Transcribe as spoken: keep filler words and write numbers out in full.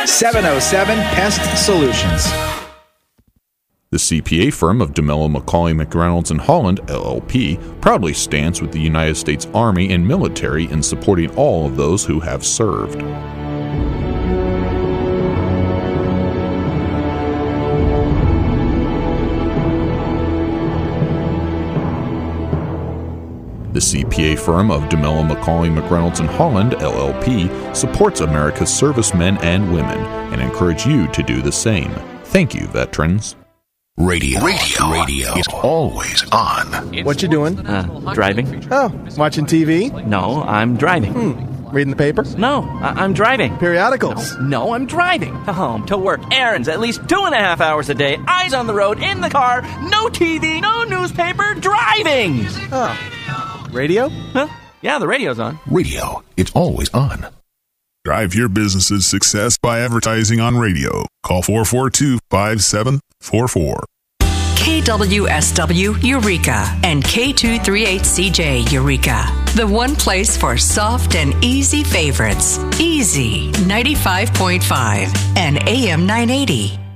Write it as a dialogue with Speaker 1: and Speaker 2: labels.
Speaker 1: seven oh seven Pest Solutions.
Speaker 2: The C P A firm of DeMello, McCauley, McReynolds and Holland, L L P, proudly stands with the United States Army and military in supporting all of those who have served. The C P A firm of DeMello, McCauley, McReynolds and Holland, L L P, supports America's servicemen and women and encourage you to do the same. Thank you, veterans.
Speaker 3: Radio. Radio. Radio. It's always on.
Speaker 4: What you doing?
Speaker 5: Uh, driving.
Speaker 4: Oh, watching T V?
Speaker 5: No, I'm driving.
Speaker 4: Hmm. Reading the paper?
Speaker 5: No, I- I'm driving.
Speaker 4: Periodicals?
Speaker 5: No, no, I'm driving. To home, to work, errands, at least two and a half hours a day, eyes on the road, in the car, no T V, no newspaper, driving!
Speaker 4: Oh. Radio?
Speaker 5: Huh? Yeah, the radio's on.
Speaker 3: Radio. It's always on.
Speaker 6: Drive your business's success by advertising on radio. Call four four two, five seven four four.
Speaker 7: K W S W Eureka and K two thirty-eight C J Eureka. The one place for soft and easy favorites. Easy ninety-five point five and A M nine eighty.